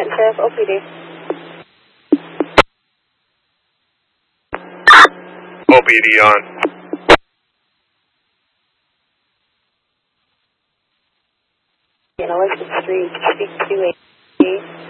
Sheriff, OPD. OPD on. Elizabeth Street, speak to 280.